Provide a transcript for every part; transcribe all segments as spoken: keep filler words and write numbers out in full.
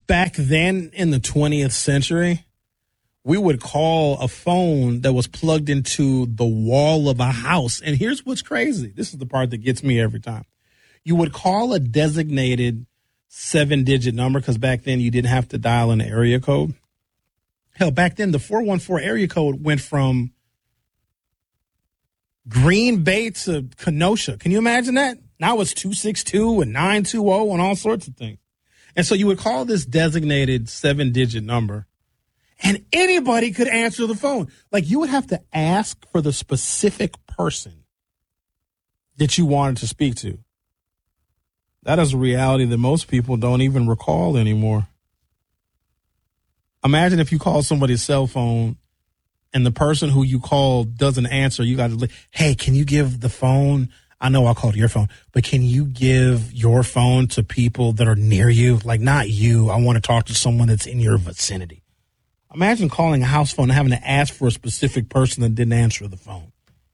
back then in the twentieth century, we would call a phone that was plugged into the wall of a house. And here's what's crazy. This is the part that gets me every time. You would call a designated seven-digit number because back then you didn't have to dial an area code. Hell, back then the four one four area code went from Green Bay to Kenosha. Can you imagine that? Now it's two six two and nine two zero and all sorts of things. And so you would call this designated seven-digit number, and anybody could answer the phone. Like, you would have to ask for the specific person that you wanted to speak to. That is a reality that most people don't even recall anymore. Imagine if you call somebody's cell phone and the person who you called doesn't answer. You got to, hey, can you give the phone? I know I called your phone, but can you give your phone to people that are near you? Like, not you. I want to talk to someone that's in your vicinity. Imagine calling a house phone and having to ask for a specific person that didn't answer the phone.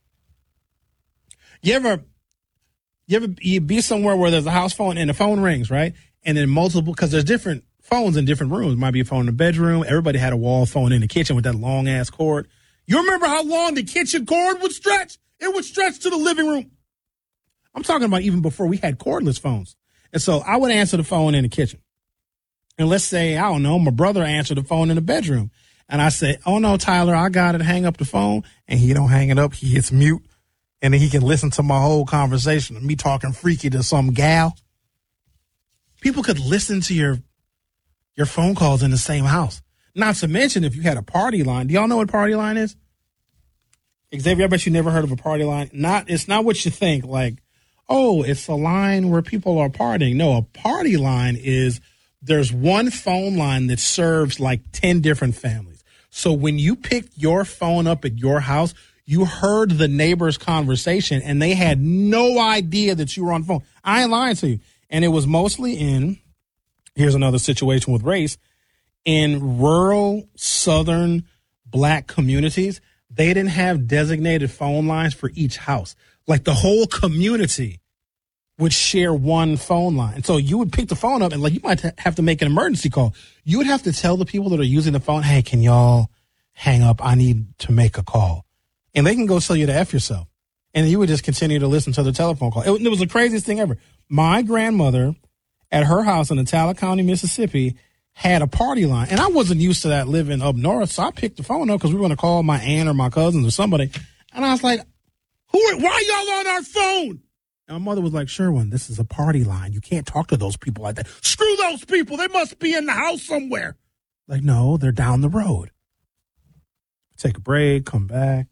You ever, you ever, you be somewhere where there's a house phone and the phone rings, right? And then multiple, because there's different phones in different rooms. It might be a phone in the bedroom. Everybody had a wall phone in the kitchen with that long ass cord. You remember how long the kitchen cord would stretch? It would stretch to the living room. I'm talking about even before we had cordless phones. And so I would answer the phone in the kitchen. And let's say, I don't know, my brother answered the phone in the bedroom. And I say, oh, no, Tyler, I got it. Hang up the phone. And he don't hang it up. He hits mute. And then he can listen to my whole conversation of me talking freaky to some gal. People could listen to your your phone calls in the same house. Not to mention if you had a party line. Do y'all know what party line is? Xavier, I bet you never heard of a party line. Not, it's not what you think. Like, oh, it's a line where people are partying. No, a party line is there's one phone line that serves like ten different families. So when you picked your phone up at your house, you heard the neighbor's conversation and they had no idea that you were on the phone. I ain't lying to you. And it was mostly in, here's another situation with race, in rural southern black communities, they didn't have designated phone lines for each house. Like the whole community would share one phone line. So you would pick the phone up and like you might have to make an emergency call. You would have to tell the people that are using the phone, hey, can y'all hang up? I need to make a call. And they can go tell you to F yourself. And you would just continue to listen to the telephone call. It, it was the craziest thing ever. My grandmother at her house in Itala County, Mississippi, had a party line. And I wasn't used to that living up north. So I picked the phone up because we were going to call my aunt or my cousins or somebody. And I was like, Who? Are, why are y'all on our phone? And my mother was like, Sherwin, this is a party line. You can't talk to those people like that. Screw those people. They must be in the house somewhere. Like, no, they're down the road. Take a break, come back,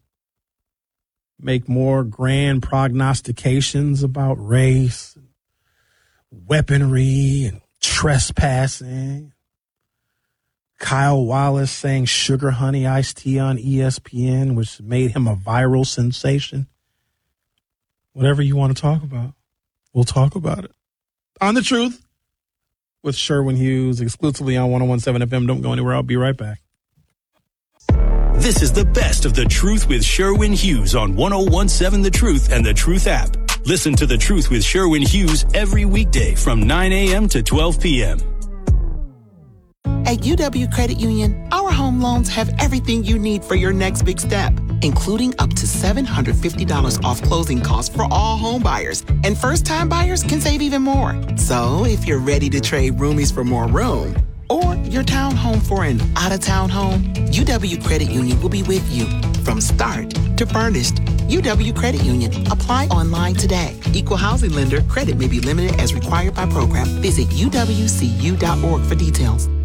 make more grand prognostications about race, weaponry, and trespassing. Kyle Wallace saying sugar honey iced tea on E S P N, which made him a viral sensation. Whatever you want to talk about, we'll talk about it. On The Truth with Sherwin Hughes, exclusively on one oh one point seven F M. Don't go anywhere. I'll be right back. This is the best of The Truth with Sherwin Hughes on one oh one point seven The Truth and The Truth app. Listen to The Truth with Sherwin Hughes every weekday from nine a.m. to twelve p.m. At U W Credit Union, our home loans have everything you need for your next big step, including up to seven hundred fifty dollars off closing costs for all home buyers. And first-time buyers can save even more. So if you're ready to trade roomies for more room, or your townhome for an out-of-town home, U W Credit Union will be with you from start to furnished. U W Credit Union. Apply online today. Equal housing lender. Credit may be limited as required by program. Visit U W C U dot org for details.